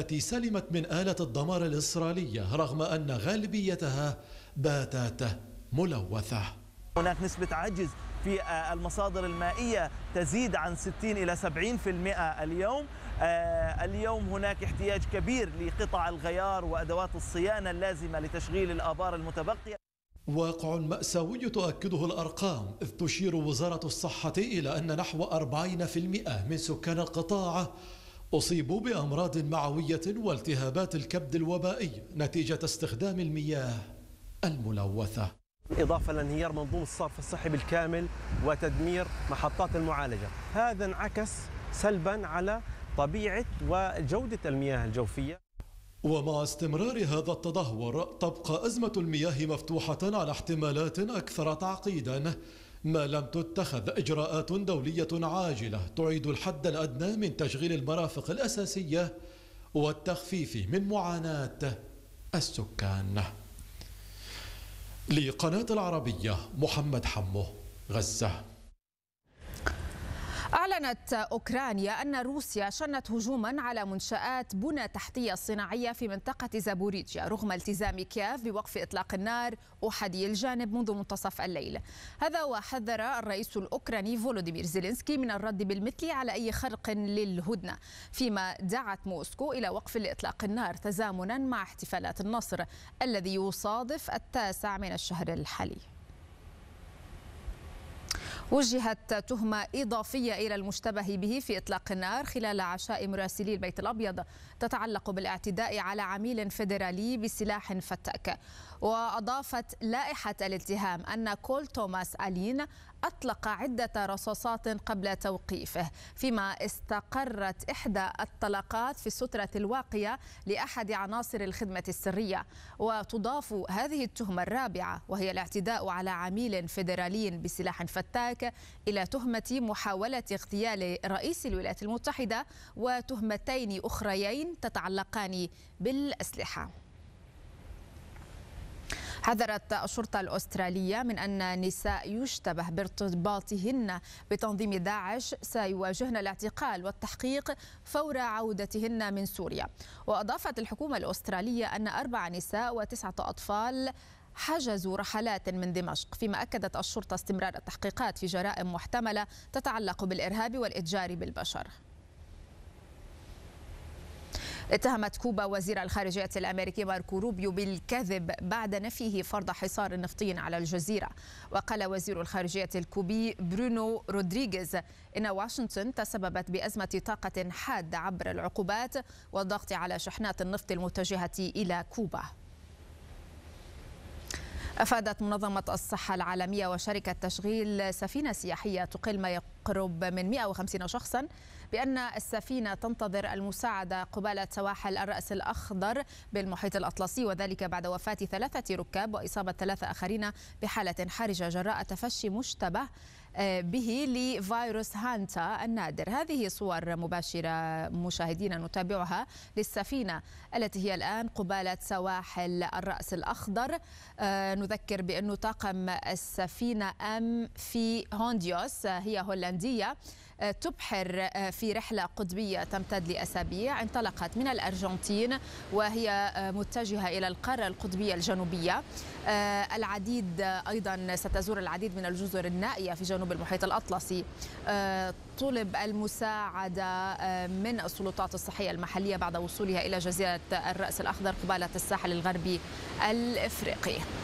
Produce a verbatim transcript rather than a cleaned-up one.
التي سلمت من آلة الدمار الإسرائيلية رغم أن غالبيتها باتت ملوثة. هناك نسبة عجز في المصادر المائية تزيد عن ستين إلى سبعين بالمئة اليوم. اليوم هناك احتياج كبير لقطع الغيار وأدوات الصيانة اللازمة لتشغيل الآبار المتبقية. واقع مأساوي تؤكده الأرقام، إذ تشير وزارة الصحة إلى أن نحو أربعين بالمئة من سكان القطاع أصيبوا بأمراض معوية والتهابات الكبد الوبائي نتيجة استخدام المياه الملوثة، إضافة لانهيار منظومة الصرف الصحي بالكامل وتدمير محطات المعالجة. هذا انعكس سلبا على طبيعة وجودة المياه الجوفية. ومع استمرار هذا التدهور تبقى أزمة المياه مفتوحة على احتمالات أكثر تعقيدا ما لم تتخذ إجراءات دولية عاجلة تعيد الحد الأدنى من تشغيل المرافق الأساسية والتخفيف من معاناة السكان. لقناة العربية محمد حمو، غزة. أعلنت أوكرانيا أن روسيا شنت هجوما على منشآت بنى تحتية صناعية في منطقة زابوريجيا رغم التزام كييف بوقف إطلاق النار أحادي الجانب منذ منتصف الليل. هذا وحذر الرئيس الأوكراني فولوديمير زيلينسكي من الرد بالمثل على أي خرق للهدنة، فيما دعت موسكو إلى وقف لإطلاق النار تزامنا مع احتفالات النصر الذي يصادف التاسع من الشهر الحالي. وجهت تهمة إضافية إلى المشتبه به في إطلاق النار خلال عشاء مراسلي البيت الأبيض تتعلق بالاعتداء على عميل فيدرالي بسلاح فتاك. وأضافت لائحة الاتهام أن كول توماس ألين أطلق عدة رصاصات قبل توقيفه، فيما استقرت إحدى الطلقات في السترة الواقية لأحد عناصر الخدمة السرية. وتضاف هذه التهمة الرابعة وهي الاعتداء على عميل فيدرالي بسلاح فتاك إلى تهمة محاولة اغتيال رئيس الولايات المتحدة وتهمتين أخريين تتعلقان بالأسلحة. حذرت الشرطة الأسترالية من أن نساء يشتبه بارتباطهن بتنظيم داعش سيواجهن الاعتقال والتحقيق فور عودتهن من سوريا. وأضافت الحكومة الأسترالية أن أربع نساء وتسعة أطفال حجزوا رحلات من دمشق، فيما أكدت الشرطة استمرار التحقيقات في جرائم محتملة تتعلق بالإرهاب والإتجار بالبشر. اتهمت كوبا وزير الخارجية الأمريكي ماركو روبيو بالكذب بعد نفيه فرض حصار نفطي على الجزيرة. وقال وزير الخارجية الكوبي برونو رودريغيز إن واشنطن تسببت بأزمة طاقة حادة عبر العقوبات والضغط على شحنات النفط المتجهة إلى كوبا. أفادت منظمة الصحة العالمية وشركة تشغيل سفينة سياحية تقل ما يقرب من مئة وخمسين شخصا بأن السفينة تنتظر المساعدة قبالة سواحل الرأس الأخضر بالمحيط الأطلسي، وذلك بعد وفاة ثلاثة ركاب وإصابة ثلاثة آخرين بحالة حرجة جراء تفشي مشتبه به لفيروس هانتا النادر. هذه صور مباشرة مشاهدينا نتابعها للسفينة التي هي الآن قبالة سواحل الرأس الأخضر. نذكر بأنه طاقم السفينة أم في هونديوس هي هولندية تبحر في رحلة قطبية تمتد لأسابيع، انطلقت من الأرجنتين وهي متجهة إلى القارة القطبية الجنوبية. العديد أيضا ستزور العديد من الجزر النائية في جنوب المحيط الأطلسي. طلب المساعدة من السلطات الصحية المحلية بعد وصولها إلى جزيرة الرأس الأخضر قبالة الساحل الغربي الإفريقي.